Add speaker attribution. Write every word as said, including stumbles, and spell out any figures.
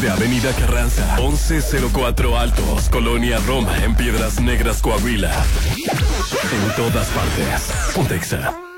Speaker 1: de Avenida Carranza, once cero cuatro Altos, Colonia Roma, en Piedras Negras, Coahuila. En todas partes. Pontexa.